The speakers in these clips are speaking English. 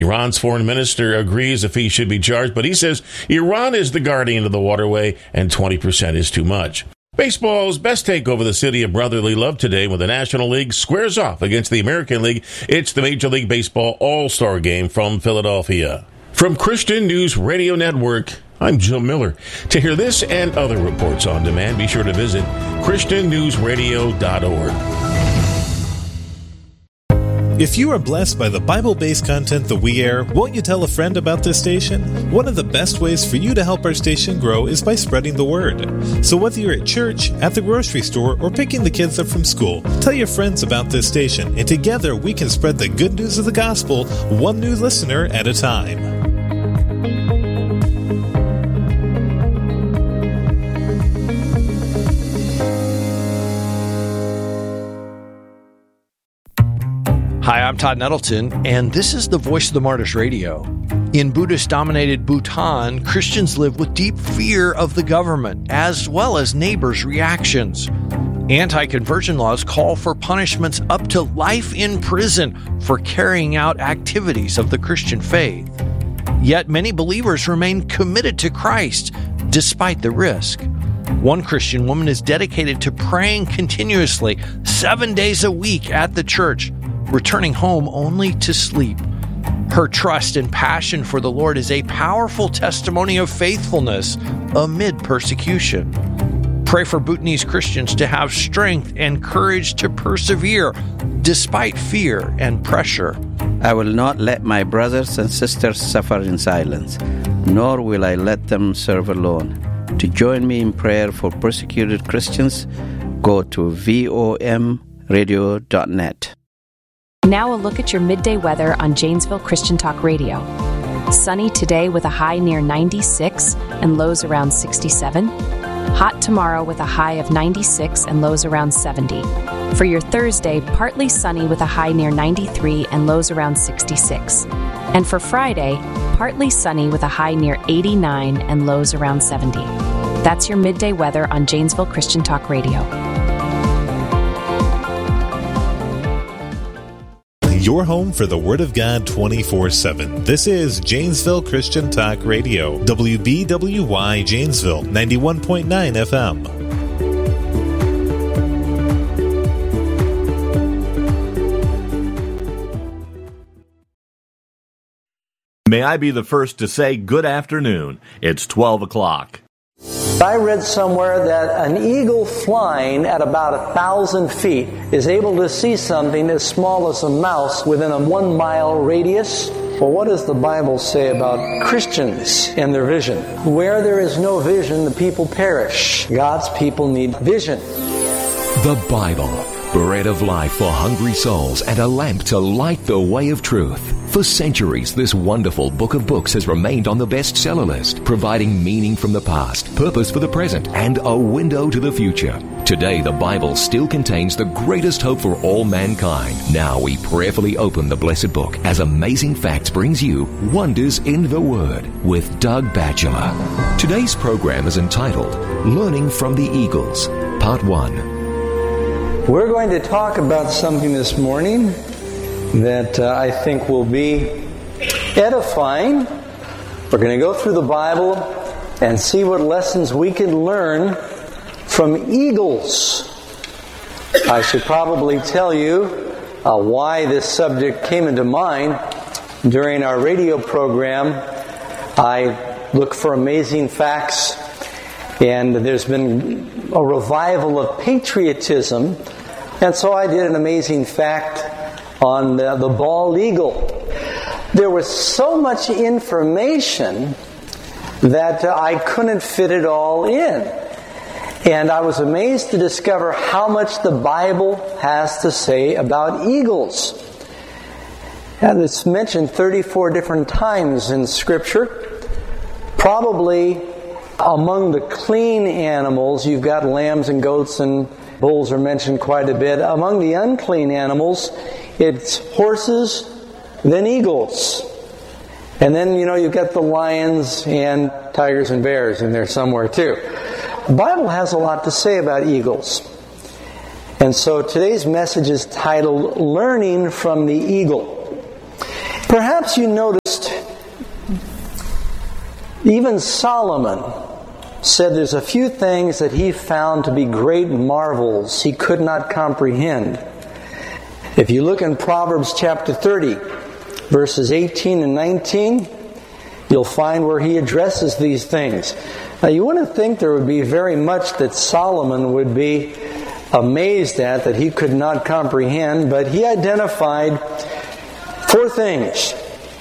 Iran's foreign minister agrees a fee should be charged, but he says Iran is the guardian of the waterway and 20% is too much. Baseball's best take over the city of brotherly love today when the National League squares off against the American League. It's the Major League Baseball All-Star Game from Philadelphia. From Christian News Radio Network, I'm Jim Miller. To hear this and other reports on demand, be sure to visit ChristianNewsRadio.org. If you are blessed by the Bible-based content that we air, won't you tell a friend about this station? One of the best ways for you to help our station grow is by spreading the word. So whether you're at church, at the grocery store, or picking the kids up from school, tell your friends about this station, and together we can spread the good news of the gospel, one new listener at a time. Hi, I'm Todd Nettleton, and this is the Voice of the Martyrs Radio. In Buddhist-dominated Bhutan, Christians live with deep fear of the government, as well as neighbors' reactions. Anti-conversion laws call for punishments up to life in prison for carrying out activities of the Christian faith. Yet many believers remain committed to Christ, despite the risk. One Christian woman is dedicated to praying continuously 7 days a week at the church, returning home only to sleep. Her trust and passion for the Lord is a powerful testimony of faithfulness amid persecution. Pray for Bhutanese Christians to have strength and courage to persevere despite fear and pressure. I will not let my brothers and sisters suffer in silence, nor will I let them serve alone. To join me in prayer for persecuted Christians, go to VOMradio.net. Now a look at your midday weather on Janesville Christian Talk Radio. Sunny today with a high near 96 and lows around 67. Hot tomorrow with a high of 96 and lows around 70. For your Thursday, partly sunny with a high near 93 and lows around 66. And for Friday, partly sunny with a high near 89 and lows around 70. That's your midday weather on Janesville Christian Talk Radio. Your home for the Word of God 24/7. This is Janesville Christian Talk Radio, WBWY Janesville, 91.9 FM. May I be the first to say good afternoon. It's 12 o'clock. I read somewhere that an eagle flying at about 1,000 feet is able to see something as small as a mouse within a 1 mile radius. Well, what does the Bible say about Christians and their vision? Where there is no vision, the people perish. God's people need vision. The Bible, bread of life for hungry souls and a lamp to light the way of truth. For centuries, this wonderful book of books has remained on the bestseller list, providing meaning from the past, purpose for the present, and a window to the future. Today, the Bible still contains the greatest hope for all mankind. Now we prayerfully open the blessed book as Amazing Facts brings you Wonders in the Word with Doug Batchelor. Today's program is entitled Learning from the Eagles, Part 1. We're going to talk about something this morning that I think will be edifying. We're going to go through the Bible and see what lessons we can learn from eagles. I should probably tell you why this subject came into mind. During our radio program, I look for amazing facts, and there's been a revival of patriotism, and so I did an amazing fact on the bald eagle. There was so much information that I couldn't fit it all in. And I was amazed to discover how much the Bible has to say about eagles. And it's mentioned 34 different times in Scripture. Probably among the clean animals, you've got lambs and goats and bulls are mentioned quite a bit. Among the unclean animals, it's horses, then eagles. And then, you've got the lions and tigers and bears in there somewhere too. The Bible has a lot to say about eagles. And so today's message is titled Learning from the Eagle. Perhaps you noticed even Solomon said there's a few things that he found to be great marvels he could not comprehend. If you look in Proverbs chapter 30, verses 18 and 19, you'll find where he addresses these things. Now you wouldn't think there would be very much that Solomon would be amazed at, that he could not comprehend, but he identified 4 things.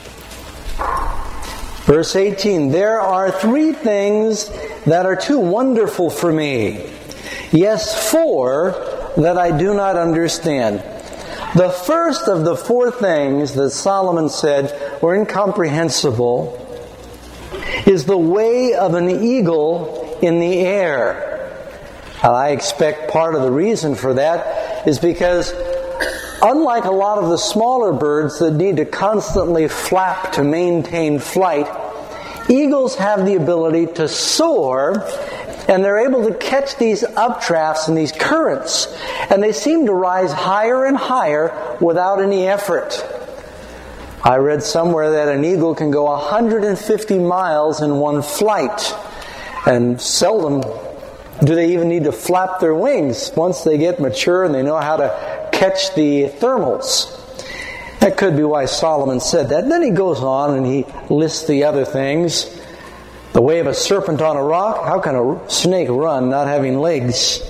Verse 18, there are 3 things that are too wonderful for me. Yes, 4 that I do not understand. The first of the 4 things that Solomon said were incomprehensible is the way of an eagle in the air. And I expect part of the reason for that is because unlike a lot of the smaller birds that need to constantly flap to maintain flight, eagles have the ability to soar, and they're able to catch these updrafts and these currents, and they seem to rise higher and higher without any effort. I read somewhere that an eagle can go 150 miles in one flight, and seldom do they even need to flap their wings once they get mature and they know how to catch the thermals. That could be why Solomon said that. And then he goes on and he lists the other things. The way of a serpent on a rock. How can a snake run not having legs?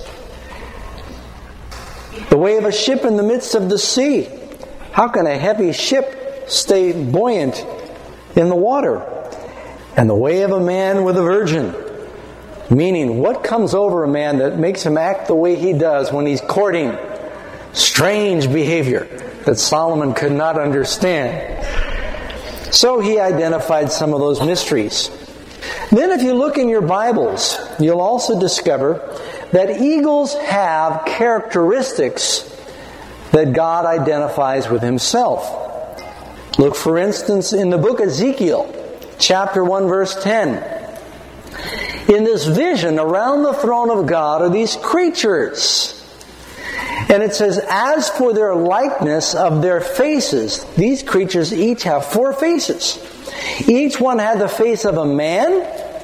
The way of a ship in the midst of the sea. How can a heavy ship stay buoyant in the water? And the way of a man with a virgin. Meaning, what comes over a man that makes him act the way he does when he's courting? Strange behavior that Solomon could not understand. So he identified some of those mysteries. Then if you look in your Bibles, you'll also discover that eagles have characteristics that God identifies with Himself. Look, for instance, in the book of Ezekiel, chapter 1, verse 10. In this vision, around the throne of God are these creatures. And it says, as for their likeness of their faces, these creatures each have 4 faces. Each one had the face of a man,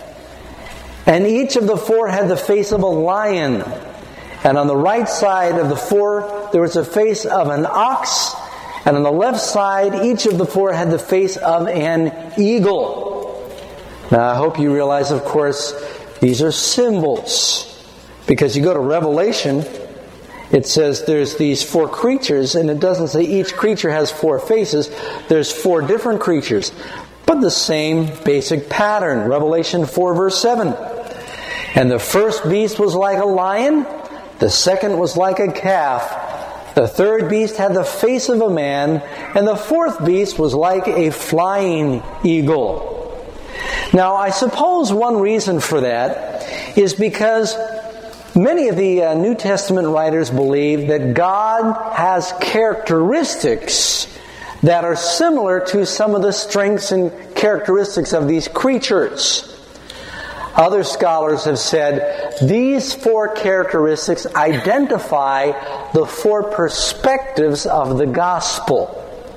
and each of the 4 had the face of a lion. And on the right side of the 4, there was a face of an ox, and on the left side, each of the 4 had the face of an eagle. Now, I hope you realize, of course, these are symbols. Because you go to Revelation, it says there's these 4 creatures, and it doesn't say each creature has 4 faces. There's 4 different creatures, but the same basic pattern. Revelation 4, verse 7. And the first beast was like a lion, the second was like a calf, the third beast had the face of a man, and the fourth beast was like a flying eagle. Now, I suppose one reason for that is because many of the New Testament writers believe that God has characteristics that are similar to some of the strengths and characteristics of these creatures. Other scholars have said these 4 characteristics identify the 4 perspectives of the gospel.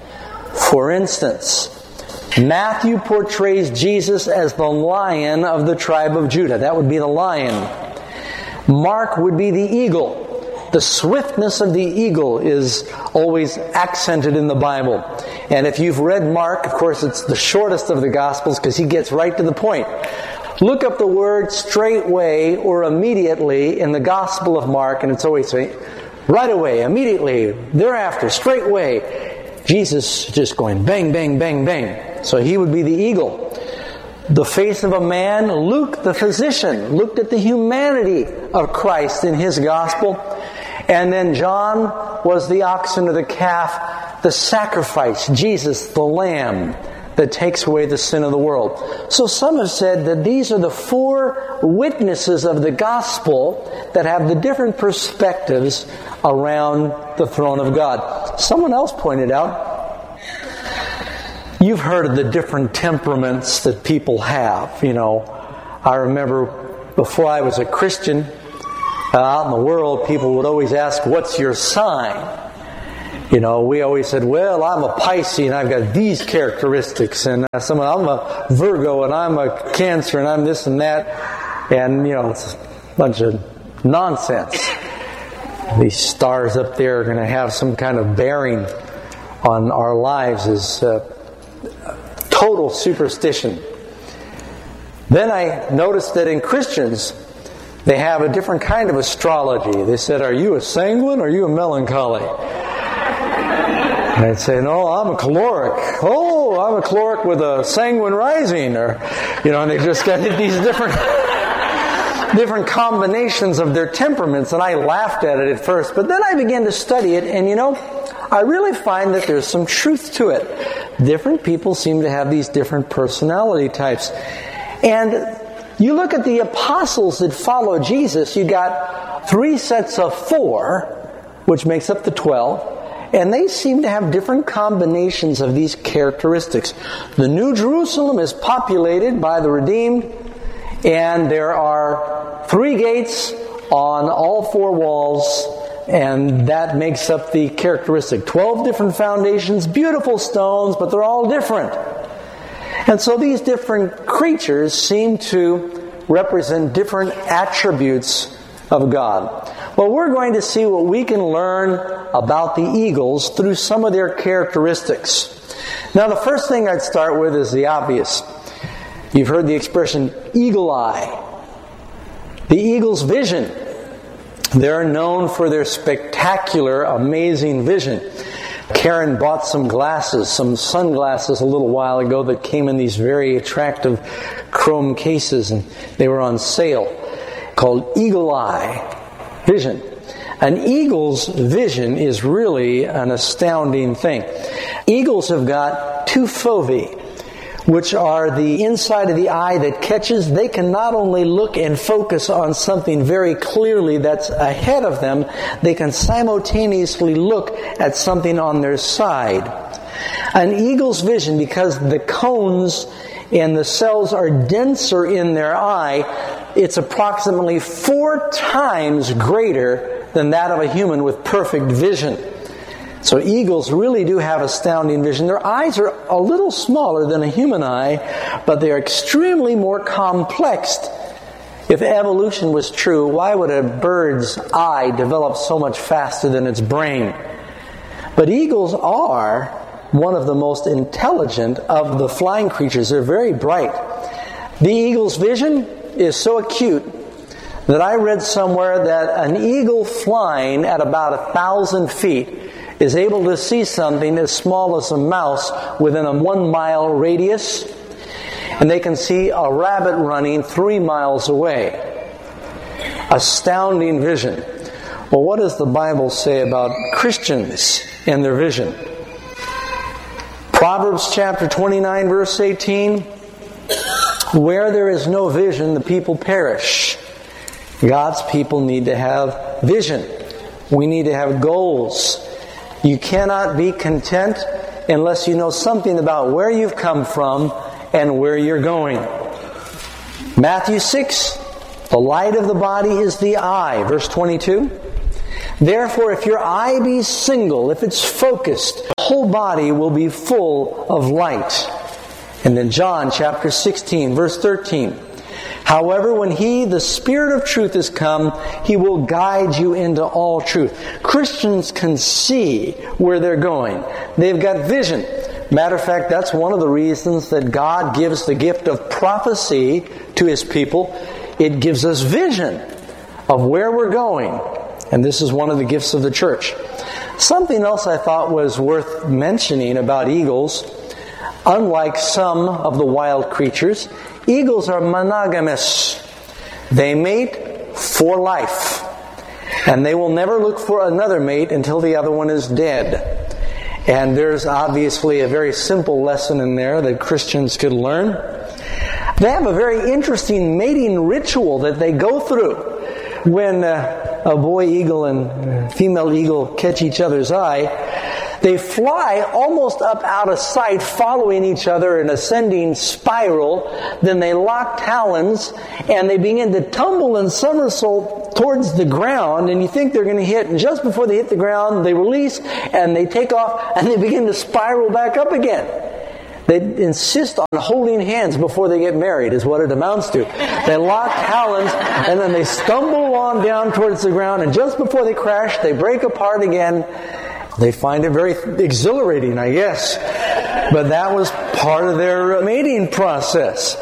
For instance, Matthew portrays Jesus as the Lion of the tribe of Judah. That would be the lion. Mark would be the eagle. The swiftness of the eagle is always accented in the Bible. And if you've read Mark, of course it's the shortest of the Gospels because he gets right to the point. Look up the word straightway or immediately in the Gospel of Mark, and it's always saying, right away, immediately, thereafter, straightway. Jesus just going bang, bang, bang, bang. So he would be the eagle. The face of a man, Luke the physician looked at the humanity of Christ in his gospel. And then John was the oxen or the calf, the sacrifice, Jesus the lamb that takes away the sin of the world. So some have said that these are the 4 witnesses of the gospel that have the different perspectives around the throne of God. Someone else pointed out, you've heard of the different temperaments that people have. You know, I remember before I was a Christian, out in the world, people would always ask, what's your sign? We always said, well, I'm a Pisces and I've got these characteristics, and I'm a Virgo and I'm a Cancer and I'm this and that. And, it's a bunch of nonsense. These stars up there are going to have some kind of bearing on our lives is total superstition. Then I noticed that in Christians, they have a different kind of astrology. They said, are you a sanguine or are you a melancholy? And I'd say, no, I'm a caloric. Oh, I'm a caloric with a sanguine rising. And they just got these different combinations of their temperaments. And I laughed at it at first. But then I began to study it. And I really find that there's some truth to it. Different people seem to have these different personality types. And you look at the apostles that followed Jesus, you got 3 sets of 4, which makes up the 12. And they seem to have different combinations of these characteristics. The New Jerusalem is populated by the redeemed, and there are 3 gates on all 4 walls, and that makes up the characteristic. 12 different foundations, beautiful stones, but they're all different. And so these different creatures seem to represent different attributes of God. Well, we're going to see what we can learn about the eagles through some of their characteristics. Now, the first thing I'd start with is the obvious. You've heard the expression eagle eye. The eagle's vision. They're known for their spectacular, amazing vision. Karen bought some sunglasses a little while ago that came in these very attractive chrome cases, and they were on sale, called Eagle Eye Vision. An eagle's vision is really an astounding thing. Eagles have got 2 foveae, which are the inside of the eye that catches. They can not only look and focus on something very clearly that's ahead of them, they can simultaneously look at something on their side. An eagle's vision, because the cones and the cells are denser in their eye, it's approximately 4 times greater than that of a human with perfect vision. So eagles really do have astounding vision. Their eyes are a little smaller than a human eye, but they're extremely more complex. If evolution was true, why would a bird's eye develop so much faster than its brain? But eagles are one of the most intelligent of the flying creatures. They're very bright. The eagle's vision is so acute that I read somewhere that an eagle flying at about 1,000 feet is able to see something as small as a mouse within a 1-mile radius, and they can see a rabbit running 3 miles away. Astounding vision. Well, what does the Bible say about Christians and their vision? Proverbs chapter 29, verse 18, where there is no vision, the people perish. God's people need to have vision. We need to have goals. You cannot be content unless you know something about where you've come from and where you're going. Matthew 6, the light of the body is the eye. Verse 22. Therefore, if your eye be single, if it's focused, the whole body will be full of light. And then John chapter 16, verse 13. However, when He, the Spirit of truth, is come, He will guide you into all truth. Christians can see where they're going. They've got vision. Matter of fact, that's one of the reasons that God gives the gift of prophecy to His people. It gives us vision of where we're going. And this is one of the gifts of the church. Something else I thought was worth mentioning about eagles, unlike some of the wild creatures, eagles are monogamous. They mate for life. And they will never look for another mate until the other one is dead. And there's obviously a very simple lesson in there that Christians could learn. They have a very interesting mating ritual that they go through. When a boy eagle and female eagle catch each other's eye, They fly almost up out of sight, following each other in an ascending spiral. Then they lock talons, and they begin to tumble and somersault towards the ground, and you think they're going to hit, and just before they hit the ground, they release, and they take off, and they begin to spiral back up again. They insist on holding hands before they get married, is what it amounts to. They lock talons, and then they stumble on down towards the ground, and just before they crash, they break apart again. They find it very exhilarating, I guess. But that was part of their mating process.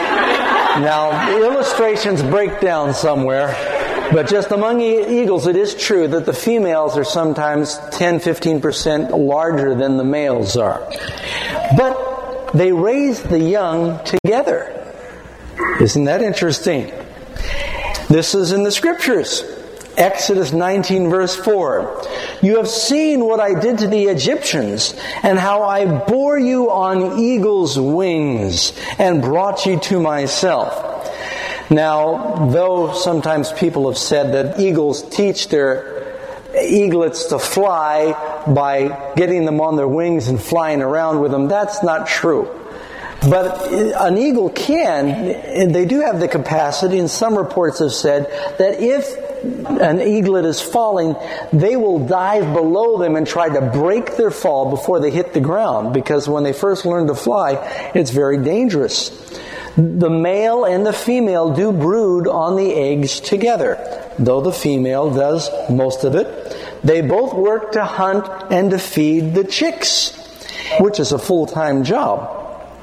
Now, the illustrations break down somewhere, but just among eagles, it is true that the females are sometimes 10-15% larger than the males are. But they raise the young together. Isn't that interesting? This is in the Scriptures. Exodus 19 verse 4. You have seen what I did to the Egyptians, and how I bore you on eagle's wings, and brought you to myself. Now, though sometimes people have said that eagles teach their eaglets to fly by getting them on their wings and flying around with them, that's not true. But an eagle can, and they do have the capacity, and some reports have said that if an eaglet is falling, they will dive below them and try to break their fall before they hit the ground, because when they first learn to fly, it's very dangerous. The male and the female do brood on the eggs together, though the female does most of it. They both work to hunt and to feed the chicks, which is a full-time job.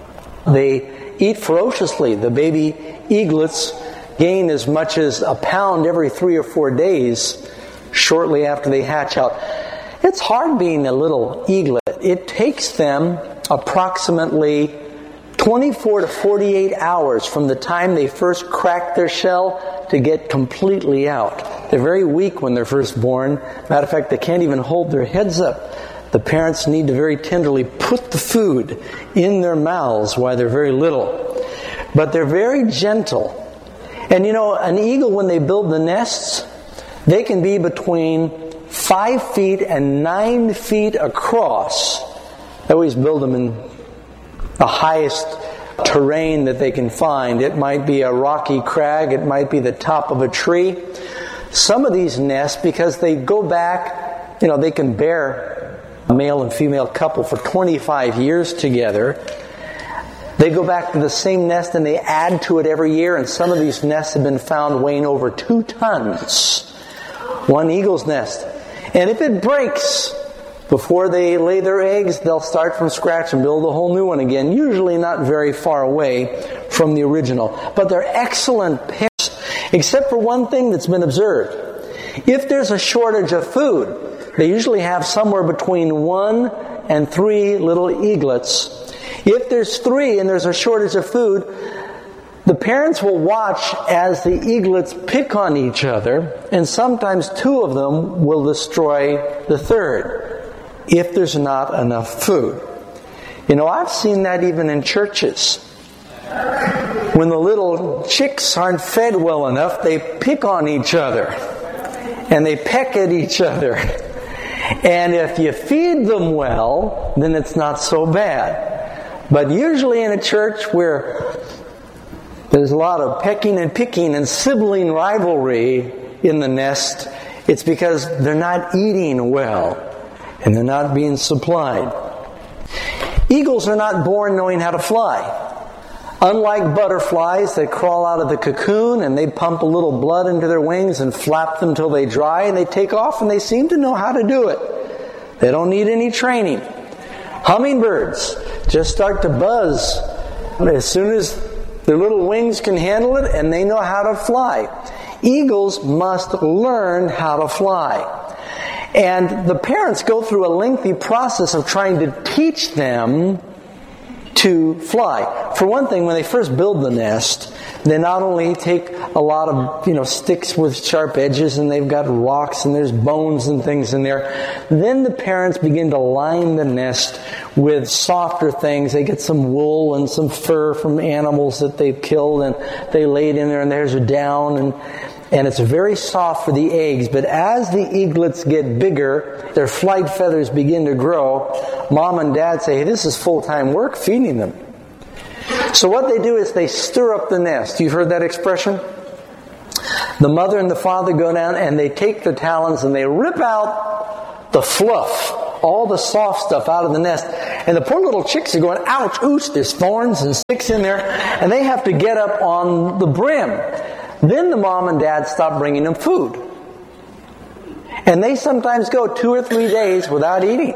They eat ferociously. The baby eaglets gain as much as a pound every 3 or 4 days shortly after they hatch out. It's hard being a little eaglet. It takes them approximately 24 to 48 hours from the time they first crack their shell to get completely out. They're very weak when they're first born. Matter of fact, they can't even hold their heads up. The parents need to very tenderly put the food in their mouths while they're very little. But they're very gentle. And you know, an eagle, when they build the nests, they can be between 5 feet and 9 feet across. They always build them in the highest terrain that they can find. It might be a rocky crag, it might be the top of a tree. Some of these nests, because they go back, you know, they can bear a male and female couple for 25 years together. They go back to the same nest and they add to it every year, and some of these nests have been found weighing over 2 tons. One eagle's nest. And if it breaks before they lay their eggs, they'll start from scratch and build a whole new one again, usually not very far away from the original. But they're excellent pairs, except for one thing that's been observed. If there's a shortage of food, they usually have somewhere between 1 and 3 little eaglets. If there's 3 and there's a shortage of food, the parents will watch as the eaglets pick on each other, and sometimes 2 of them will destroy the third if there's not enough food. You know, I've seen that even in churches. When the little chicks aren't fed well enough, they pick on each other and they peck at each other. And if you feed them well, then it's not so bad. But usually in a church where there's a lot of pecking and picking and sibling rivalry in the nest, it's because they're not eating well and they're not being supplied. Eagles are not born knowing how to fly. Unlike butterflies that crawl out of the cocoon and they pump a little blood into their wings and flap them till they dry and they take off, and they seem to know how to do it. They don't need any training. Hummingbirds just start to buzz as soon as their little wings can handle it, and they know how to fly. Eagles must learn how to fly. And the parents go through a lengthy process of trying to teach them to fly. For one thing, when they first build the nest, they not only take a lot of, sticks with sharp edges, and they've got rocks and there's bones and things in there. Then the parents begin to line the nest with softer things. They get some wool and some fur from animals that they've killed, and they lay it in there, and there's a down, and it's very soft for the eggs. But as the eaglets get bigger, their flight feathers begin to grow, Mom and Dad say, hey, this is full-time work feeding them. So what they do is they stir up the nest. You've heard that expression? The mother and the father go down and they take their talons and they rip out the fluff, all the soft stuff out of the nest. And the poor little chicks are going, ouch, ooch, there's thorns and sticks in there. And they have to get up on the brim. Then the mom and dad stop bringing them food. And they sometimes go 2 or 3 days without eating.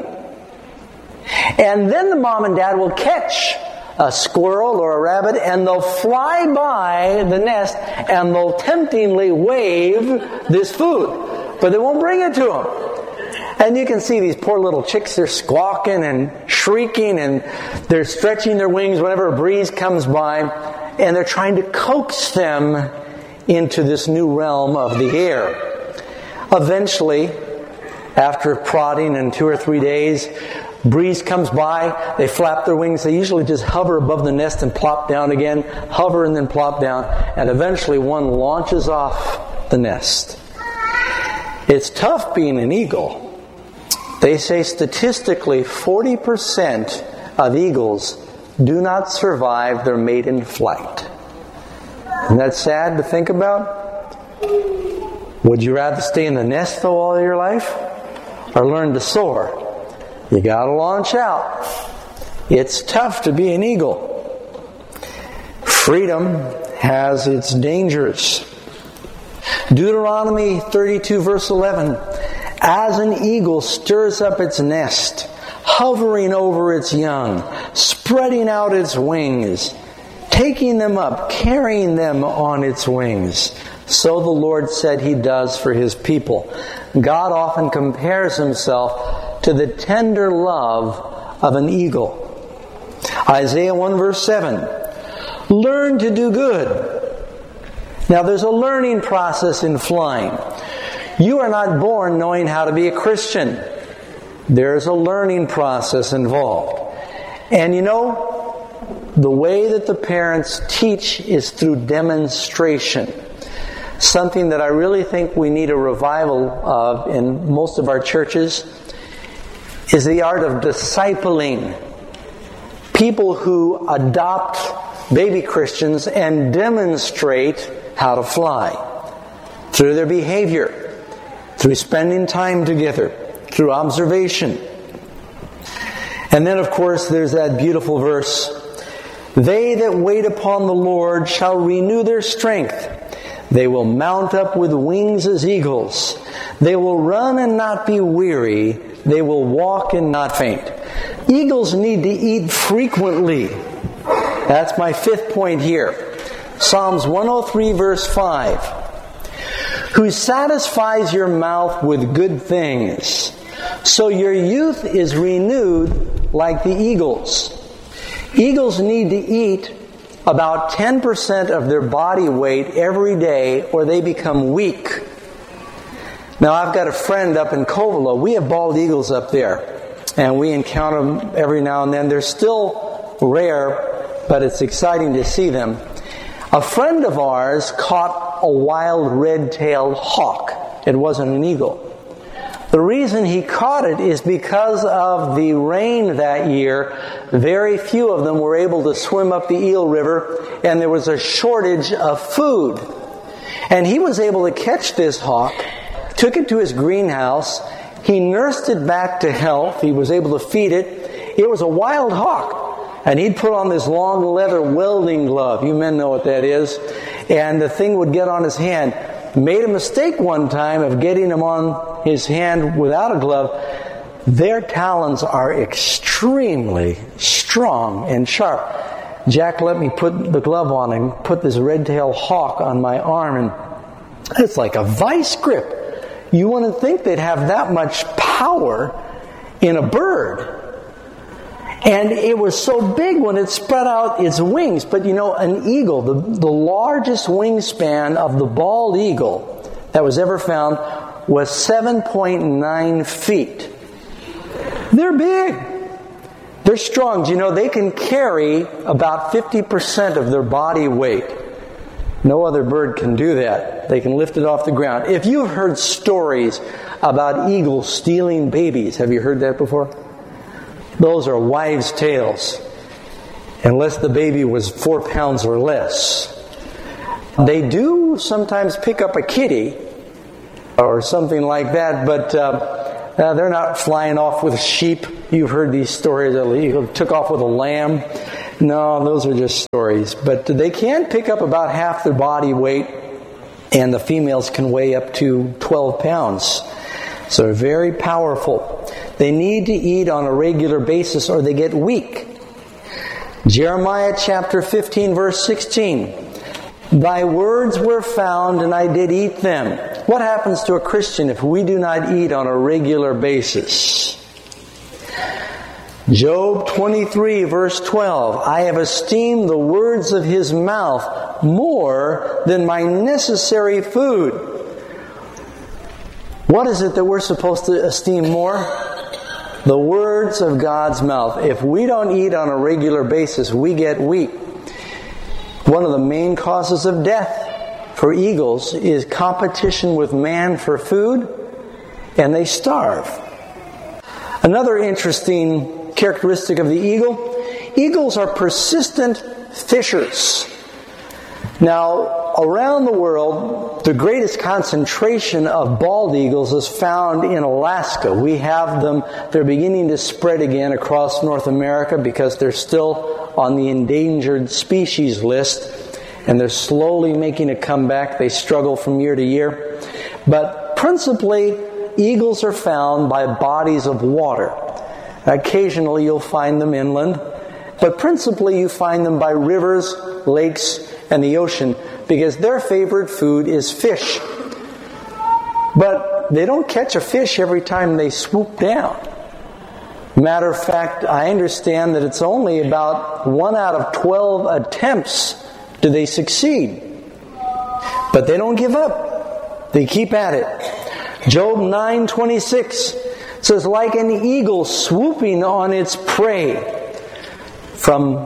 And then the mom and dad will catch a squirrel or a rabbit, and they'll fly by the nest and they'll temptingly wave this food, but they won't bring it to them. And you can see these poor little chicks, they're squawking and shrieking and they're stretching their wings whenever a breeze comes by, and they're trying to coax them into this new realm of the air. Eventually, after prodding in 2 or 3 days, breeze comes by, they flap their wings, they usually just hover above the nest and plop down again, hover and then plop down, and eventually one launches off the nest. It's tough being an eagle. They say statistically 40% of eagles do not survive their maiden flight. Isn't that sad to think about? Would you rather stay in the nest though all your life, or learn to soar? You got to launch out. It's tough to be an eagle. Freedom has its dangers. Deuteronomy 32 verse 11. As an eagle stirs up its nest, hovering over its young, spreading out its wings, taking them up, carrying them on its wings, so the Lord said He does for His people. God often compares Himself to the tender love of an eagle. Isaiah 1 verse 7. Learn to do good. Now there's a learning process in flying. You are not born knowing how to be a Christian. There's a learning process involved. And you know, the way that the parents teach is through demonstration. Something that I really think we need a revival of in most of our churches is the art of discipling. People who adopt baby Christians and demonstrate how to fly through their behavior, through spending time together, through observation. And then, of course, there's that beautiful verse, they that wait upon the Lord shall renew their strength. They will mount up with wings as eagles. They will run and not be weary. They will walk and not faint. Eagles need to eat frequently. That's my 5th point here. Psalms 103 verse 5. Who satisfies your mouth with good things, so your youth is renewed like the eagles. Eagles need to eat about 10% of their body weight every day or they become weak. Now I've got a friend up in Covelo. We have bald eagles up there, and we encounter them every now and then. They're still rare, but it's exciting to see them. A friend of ours caught a wild red-tailed hawk. It wasn't an eagle. The reason he caught it is because of the rain that year. Very few of them were able to swim up the Eel River, and there was a shortage of food. And he was able to catch this hawk, took it to his greenhouse. He nursed it back to health. He was able to feed it. It was a wild hawk. And he'd put on this long leather welding glove. You men know what that is. And the thing would get on his hand. Made a mistake one time of getting him on his hand without a glove. Their talons are extremely strong and sharp. Jack let me put the glove on and put this red-tailed hawk on my arm, and it's like a vice grip. You wouldn't think they'd have that much power in a bird. And it was so big when it spread out its wings. But you know, an eagle, the largest wingspan of the bald eagle that was ever found was 7.9 feet. They're big. They're strong. You know, they can carry about 50% of their body weight. No other bird can do that. They can lift it off the ground. If you've heard stories about eagles stealing babies, have you heard that before? Those are wives' tales, unless the baby was 4 pounds or less. They do sometimes pick up a kitty or something like that, but they're not flying off with sheep. You've heard these stories. The eagle took off with a lamb. No, those are just stories. But they can pick up about half their body weight, and the females can weigh up to 12 pounds. So they're very powerful. They need to eat on a regular basis or they get weak. Jeremiah chapter 15, verse 16. Thy words were found, and I did eat them. What happens to a Christian if we do not eat on a regular basis? Job 23, verse 12. I have esteemed the words of his mouth more than my necessary food. What is it that we're supposed to esteem more? The words of God's mouth. If we don't eat on a regular basis, we get weak. One of the main causes of death for eagles is competition with man for food, and they starve. Another interesting characteristic of the eagle, eagles are persistent fishers. Now, around the world, the greatest concentration of bald eagles is found in Alaska. We have them, they're beginning to spread again across North America because they're still on the endangered species list, and they're slowly making a comeback. They struggle from year to year. But principally, eagles are found by bodies of water. Occasionally you'll find them inland, but principally you find them by rivers, lakes, and the ocean, because their favorite food is fish. But they don't catch a fish every time they swoop down. Matter of fact, I understand that it's only about 1 out of 12 attempts do they succeed. But they don't give up. They keep at it. Job 9:26 says, like an eagle swooping on its prey from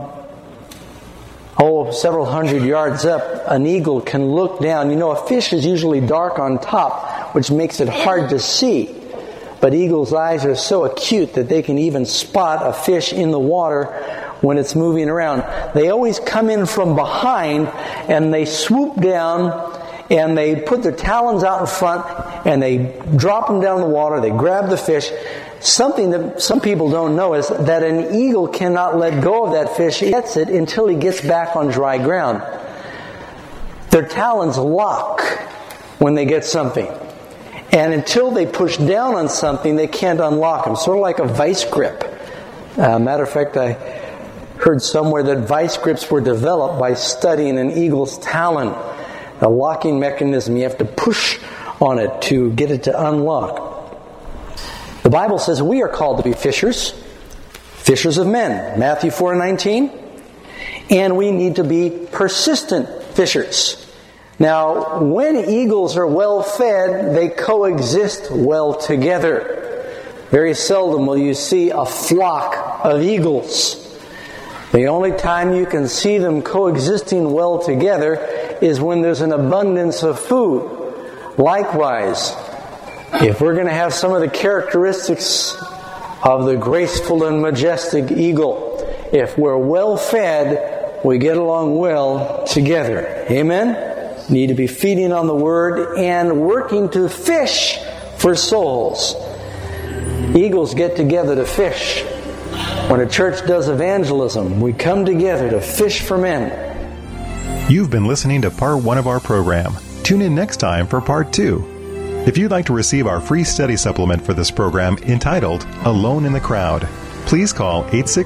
several hundred yards up, an eagle can look down. You know, a fish is usually dark on top, which makes it hard to see. But eagles' eyes are so acute that they can even spot a fish in the water when it's moving around. They always come in from behind and they swoop down and they put their talons out in front and they drop them down in the water. They grab the fish. Something that some people don't know is that an eagle cannot let go of that fish. He gets it until he gets back on dry ground. Their talons lock when they get something. And until they push down on something, they can't unlock them. Sort of like a vice grip. Matter of fact, I heard somewhere that vice grips were developed by studying an eagle's talon. A locking mechanism, you have to push on it to get it to unlock. The Bible says we are called to be fishers. Fishers of men. Matthew 4:19. And we need to be persistent fishers. Now, when eagles are well fed, they coexist well together. Very seldom will you see a flock of eagles. The only time you can see them coexisting well together is when there's an abundance of food. Likewise, if we're going to have some of the characteristics of the graceful and majestic eagle, if we're well fed, we get along well together. Amen? Need to be feeding on the Word and working to fish for souls. Eagles get together to fish. When a church does evangelism, we come together to fish for men. You've been listening to Part 1 of our program. Tune in next time for Part 2. If you'd like to receive our free study supplement for this program entitled Alone in the Crowd, please call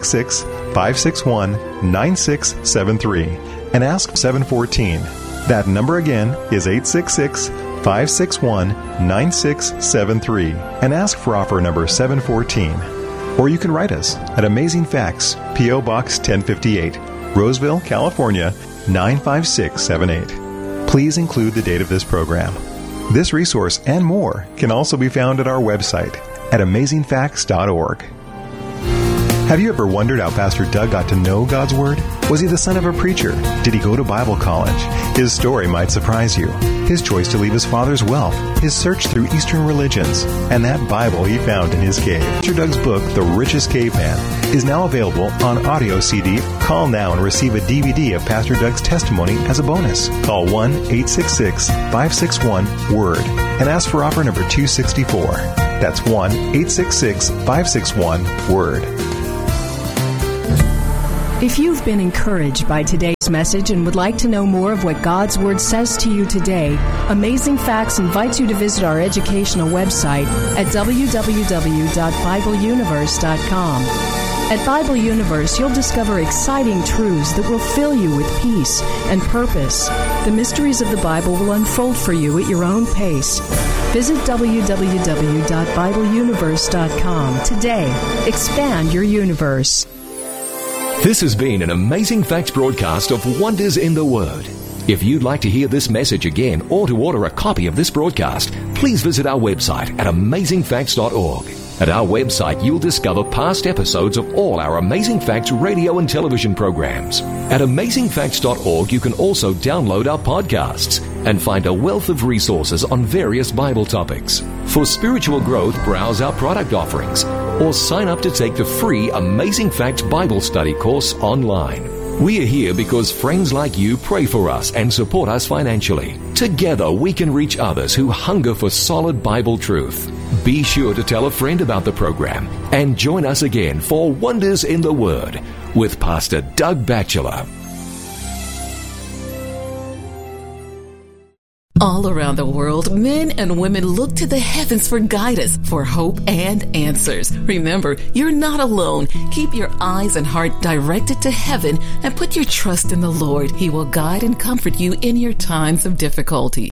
866-561-9673 and ask 714. That number again is 866-561-9673 and ask for offer number 714. Or you can write us at Amazing Facts, P.O. Box 1058, Roseville, California, 95678. Please include the date of this program. This resource and more can also be found at our website at amazingfacts.org. Have you ever wondered how Pastor Doug got to know God's Word? Was he the son of a preacher? Did he go to Bible college? His story might surprise you. His choice to leave his father's wealth, his search through Eastern religions, and that Bible he found in his cave. Pastor Doug's book, The Richest Caveman, is now available on audio CD. Call now and receive a DVD of Pastor Doug's testimony as a bonus. Call 1-866-561-WORD and ask for offer number 264. That's 1-866-561-WORD. If you've been encouraged by today's message and would like to know more of what God's Word says to you today, Amazing Facts invites you to visit our educational website at www.BibleUniverse.com. At Bible Universe, you'll discover exciting truths that will fill you with peace and purpose. The mysteries of the Bible will unfold for you at your own pace. Visit www.BibleUniverse.com today. Expand your universe. This has been an Amazing Facts broadcast of Wonders in the Word. If you'd like to hear this message again or to order a copy of this broadcast, please visit our website at amazingfacts.org. At our website, you'll discover past episodes of all our Amazing Facts radio and television programs. At amazingfacts.org, you can also download our podcasts and find a wealth of resources on various Bible topics. For spiritual growth, browse our product offerings or sign up to take the free Amazing Facts Bible Study course online. We are here because friends like you pray for us and support us financially. Together, we can reach others who hunger for solid Bible truth. Be sure to tell a friend about the program and join us again for Wonders in the Word with Pastor Doug Batchelor. All around the world, men and women look to the heavens for guidance, for hope and answers. Remember, you're not alone. Keep your eyes and heart directed to heaven and put your trust in the Lord. He will guide and comfort you in your times of difficulty.